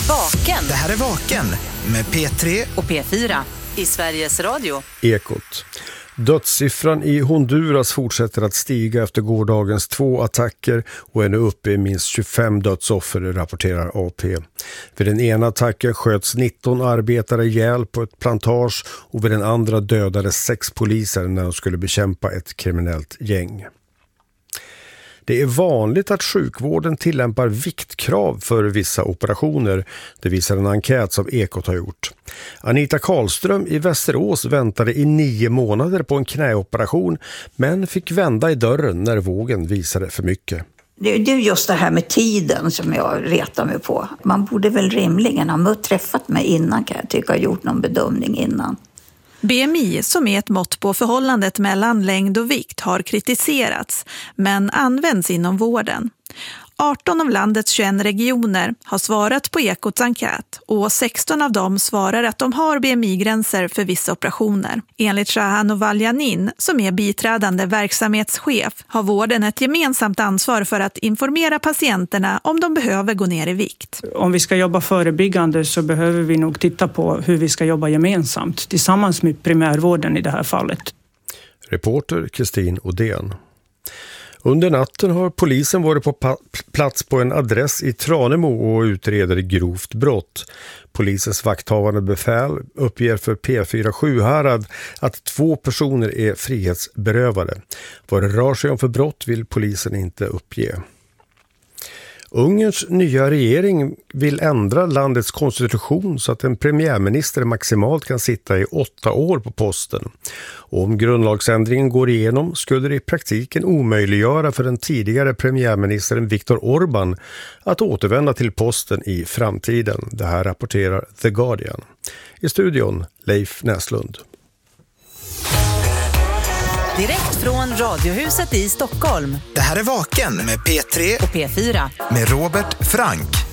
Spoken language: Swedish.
Vaken. Det här är Vaken med P3 och P4 i Sveriges Radio. Ekot. Dödssiffran i Honduras fortsätter att stiga efter gårdagens 2 attacker och är nu uppe i minst 25 dödsoffer, rapporterar AP. Vid den ena attacken sköts 19 arbetare ihjäl på ett plantage och vid den andra dödades 6 poliser när de skulle bekämpa ett kriminellt gäng. Det är vanligt att sjukvården tillämpar viktkrav för vissa operationer. Det visar en enkät som Ekot har gjort. Anita Karlström i Västerås väntade i 9 månader på en knäoperation men fick vända i dörren när vågen visade för mycket. Det är just det här med tiden som jag retar mig på. Man borde väl rimligen ha träffat mig innan, kan jag tycka, och gjort någon bedömning innan. BMI, som är ett mått på förhållandet mellan längd och vikt, har kritiserats men används inom vården. 18 av landets 21 regioner har svarat på Ekots enkät och 16 av dem svarar att de har BMI-gränser för vissa operationer. Enligt Shahan Ovaljanin, som är biträdande verksamhetschef, har vården ett gemensamt ansvar för att informera patienterna om de behöver gå ner i vikt. Om vi ska jobba förebyggande så behöver vi nog titta på hur vi ska jobba gemensamt tillsammans med primärvården i det här fallet. Reporter Kristin Odén. Under natten har polisen varit på plats på en adress i Tranemo och utreder grovt brott. Polisens vakthavande befäl uppger för P4 Sjuhärad att 2 personer är frihetsberövade. Vad det rör sig om för brott vill polisen inte uppge. Ungerns nya regering vill ändra landets konstitution så att en premiärminister maximalt kan sitta i 8 år på posten. Om grundlagsändringen går igenom skulle det i praktiken omöjliggöra för den tidigare premiärministern Viktor Orbán att återvända till posten i framtiden. Det här rapporterar The Guardian. I studion Leif Näslund. Direkt från Radiohuset i Stockholm. Det här är Vaken med P3 och P4 med Robert Frank.